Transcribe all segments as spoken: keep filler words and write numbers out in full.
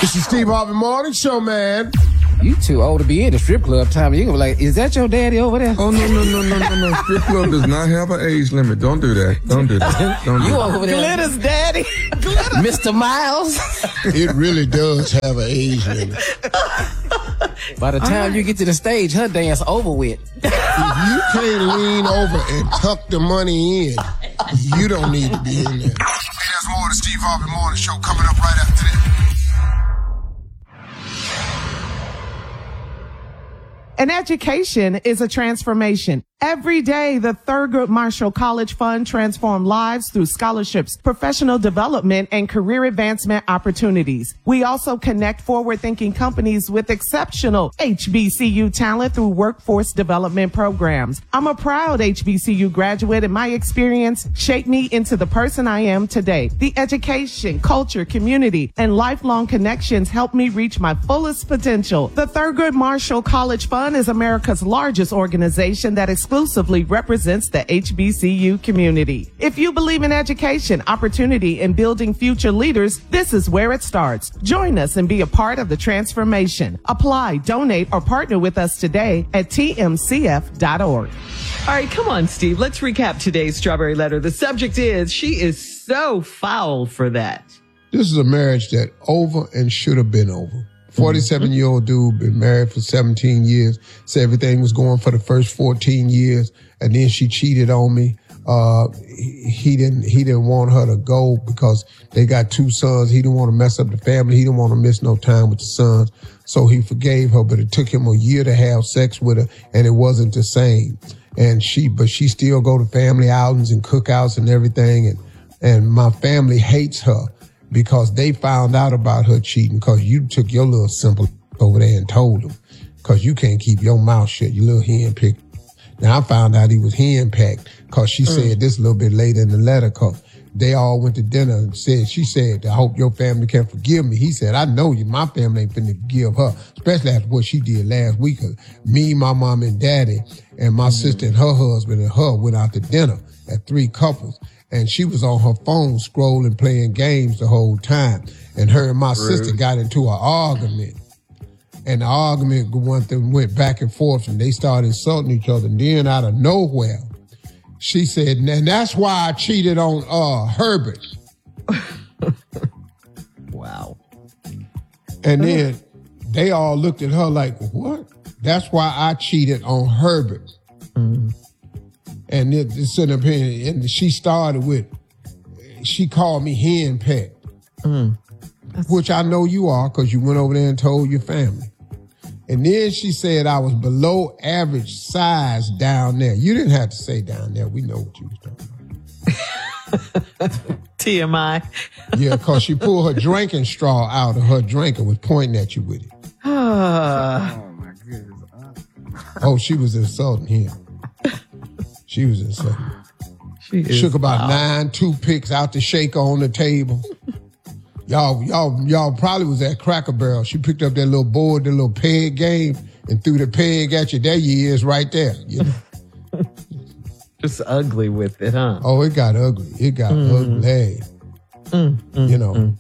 It's the Steve Harvey Morning Show, man. You too old to be in the strip club, Tommy. You gonna be like, is that your daddy over there? Oh, no, no, no, no, no, no. Strip club does not have an age limit. Don't do that. Don't do that. Don't do you that. over there. Glitter's daddy. Glitter. Mister Miles. It really does have an age limit. By the time you get to the stage, her dance over with. If you can't lean over and tuck the money in, you don't need to be in there. Hey, there's more of the Steve Harvey Morning Show coming up right after this. An education is a transformation. Every day, the Thurgood Marshall College Fund transforms lives through scholarships, professional development, and career advancement opportunities. We also connect forward-thinking companies with exceptional H B C U talent through workforce development programs. I'm a proud H B C U graduate, and my experience shaped me into the person I am today. The education, culture, community, and lifelong connections helped me reach my fullest potential. The Thurgood Marshall College Fund is America's largest organization that exclusively represents the H B C U community. If you believe in education, opportunity, and building future leaders, this is where it starts. Join us and be a part of the transformation. Apply, donate, or partner with us today at T M C F dot org. All right, come on, Steve. Let's recap today's Strawberry Letter. The subject is, she is so foul for that. This is a marriage that over and should have been over. forty-seven-year-old dude, been married for seventeen years, said everything was going for the first fourteen years, and then she cheated on me. Uh, he didn't, he didn't want her to go because they got two sons. He didn't want to mess up the family. He didn't want to miss no time with the sons. So he forgave her, but it took him a year to have sex with her, and it wasn't the same. And she, but she still go to family outings and cookouts and everything. And, and my family hates her because they found out about her cheating because you took your little simple over there and told them, because you can't keep your mouth shut, you little hen pick. Now I found out he was hen packed because she mm. said this a little bit later in the letter, because they all went to dinner and said, she said, I hope your family can forgive me. He said, I know you, my family ain't finna forgive her, especially after what she did last week. Me, my mom and daddy, and my mm. sister and her husband and her went out to dinner at three couples. And she was on her phone scrolling, playing games the whole time. And her and my Rude. sister got into an argument. And the argument went, went back and forth, and they started insulting each other. And then out of nowhere, she said, and that's why I cheated on uh, Herbert. Wow. And then they all looked at her like, what? That's why I cheated on Herbert. Mm-hmm. And it's an opinion. And she started with, she called me hen pecked, mm. which I know you are because you went over there and told your family. And then she said I was below average size down there. You didn't have to say down there. We know what you was talking about. T M I. Yeah, because she pulled her drinking straw out of her drink and was pointing at you with it. Oh, my goodness. Oh, she was insulting him. She was insulting. She shook about wow. nine toothpicks out the shaker on the table. Y'all, y'all, y'all probably was at Cracker Barrel. She picked up that little board, that little peg game, and threw the peg at you. There you is right there. You know? Just ugly with it, huh? Oh, it got ugly. It got mm. ugly. Mm, mm, you know. Mm.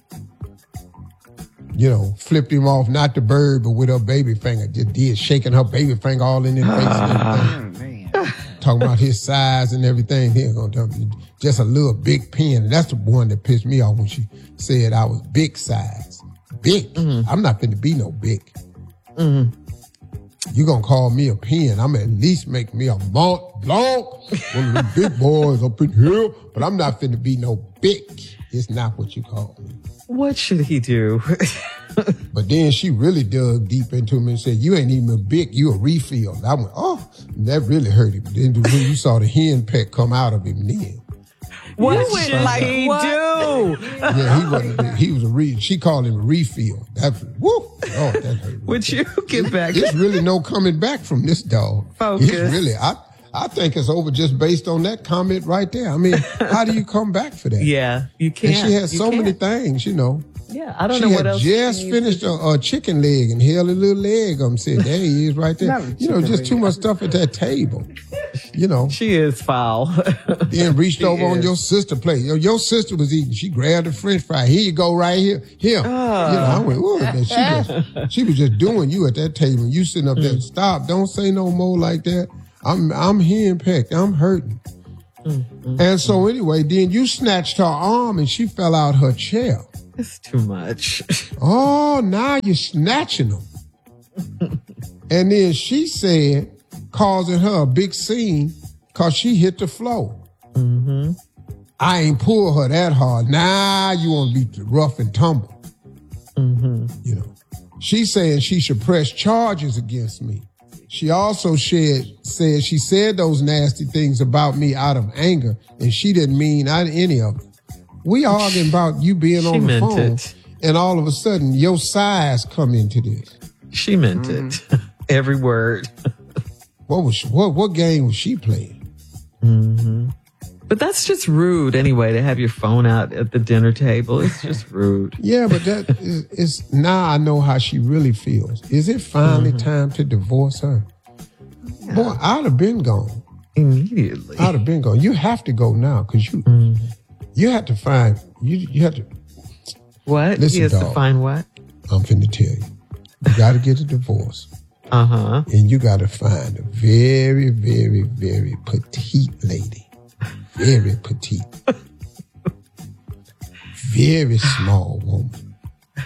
You know, flipped him off, not the bird, but with her baby finger. Just did, shaking her baby finger all in his face and everything. Oh, man. Talking about his size and everything. Here, just a little big pen. That's the one that pissed me off when she said I was big size. Big. Mm-hmm. I'm not finna be no big. Mm-hmm. You gonna call me a pen. I'm at least make me a Mont Blanc. One of the big boys up in here. But I'm not finna be no big. It's not what you call me. What should he do? But then she really dug deep into him and said, you ain't even a big, you a refill. I went, oh, that really hurt him. Then when you saw the hen peck come out of him then. What would like he what? do? Yeah, he wasn't, he was a re, she called him a refill. That, woo, oh, that hurt. Would you get back? It's really no coming back from this dog. Focus. It's really, I, I think it's over just based on that comment right there. I mean, how do you come back for that? Yeah, you can't. And she has you so can't. many things, you know. Yeah, I don't she know had what else. just she finished a, a chicken leg and held a little leg up and said, there he is right there. You know, just too much stuff at that table. You know. She is foul. Then reached She over on is. your sister's plate. Your, your sister was eating. She grabbed a French fry. Here you go, right here. Here. Ah. You know, I went, ooh, and she just, she was just doing you at that table. You sitting up there. Mm. Stop. Don't say no more like that. I'm, I'm henpecked. I'm hurting. Mm-hmm. And so anyway, then you snatched her arm and she fell out her chair. It's too much. Oh, now you're snatching them. And then she said, causing her a big scene because she hit the floor. Mm-hmm. I ain't pull her that hard. Now you want to be rough and tumble. Mm-hmm. You know, she's saying she should press charges against me. She also said, said she said those nasty things about me out of anger, and she didn't mean any of it. We arguing about you being She on the meant phone, it. and all of a sudden your size come into this. She meant Mm-hmm. it. Every word. What was she, what what game was she playing? Mm-hmm. But that's just rude anyway, to have your phone out at the dinner table. It's just rude. Yeah, but that is, is now I know how she really feels. Is it finally Mm-hmm. time to divorce her? Boy, I'd have been gone. Immediately. I'd have been gone. You have to go now because you Mm-hmm. you have to find you you have to. What? Listen, he has dog. to find what? I'm finna tell you. You got to get a divorce, Uh-huh. and you got to find a very, very, very petite lady. Very petite. Very small woman.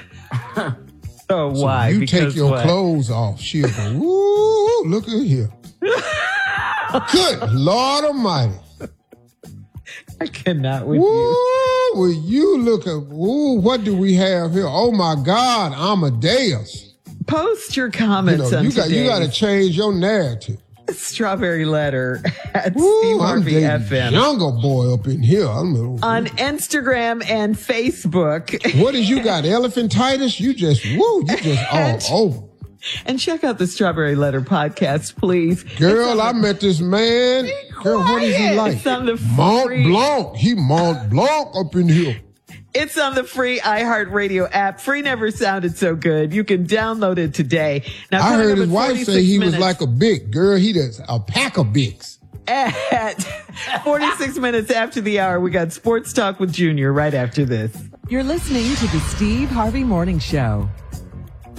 So So why? you Because take your what? clothes off, she'll go, woo, look at here. Good Lord Almighty. I cannot with you. Woo, will you look at, woo, what do we have here? Oh my God, Amadeus. Post your You comments know, on you got, you got to today's change your narrative. Strawberry Letter at Woo, Steve I'm Harvey dating F M. Jungle Boy up in here. I'm, On Instagram and Facebook. what is you got? Elephantitis? You just, woo, you just all over. And check out the Strawberry Letter podcast, please. Girl, I met this man. Girl, what is he quiet. like? It's on the Mont free- Blanc. He Mont Blanc up in here. It's on the free iHeartRadio app. Free never sounded so good. You can download it today. Now, I coming heard up his at wife forty-six say he was minutes- like a Bic. Girl, he does a pack of Bics. At forty-six minutes after the hour, we got Sports Talk with Junior right after this. You're listening to the Steve Harvey Morning Show.